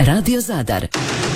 Radio Zadar.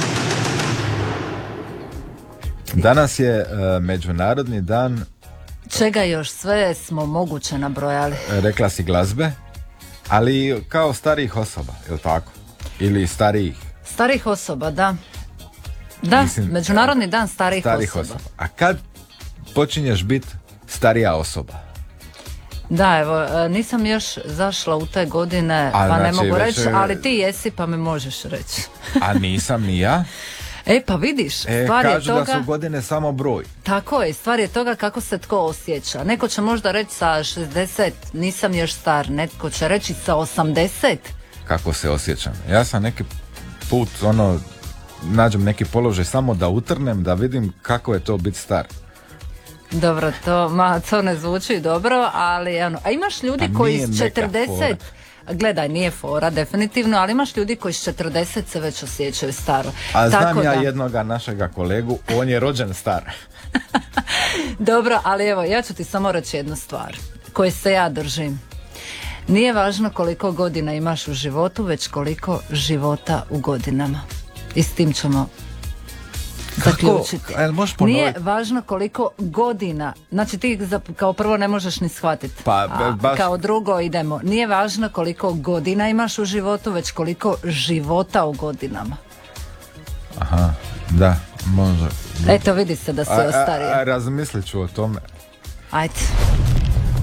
Danas je Međunarodni dan... Čega još sve smo moguće nabrojali? Rekla si glazbe, ali kao starijih osoba, je li tako? Ili starijih? Starijih osoba, da. Da, mislim, Međunarodni dan starijih osoba. A kad počinješ biti starija osoba? Da, evo, nisam još zašla u te godine, pa znači, ne mogu reći, ali ti jesi pa mi možeš reći. A nisam ni ja. Pa vidiš, stvar je kažu toga... da su godine samo broj. Tako je, stvar je toga kako se tko osjeća. Neko će možda reći sa 60, nisam još star, netko će reći sa 80. Kako se osjećam? Ja sam neki put, nađem neki položaj samo da utrnem, da vidim kako je to biti star. Dobro, to ne zvuči dobro, ali a imaš ljudi koji s 40... Gledaj, nije fora, definitivno, ali imaš ljudi koji s 40 se već osjećaju staro. A znam ja jednoga našega kolegu, on je rođen star. Dobro, ali evo, ja ću ti samo reći jednu stvar, koju se ja držim. Nije važno koliko godina imaš u životu, već koliko života u godinama. I s tim ćemo zaključiti. Nije važno koliko godina, znači ti kao prvo ne možeš ni shvatiti, kao drugo idemo, nije važno koliko godina imaš u životu, već koliko života u godinama. Aha, da, može. Eto, vidi se da si ostario. Razmislit ću o tome. Ajde.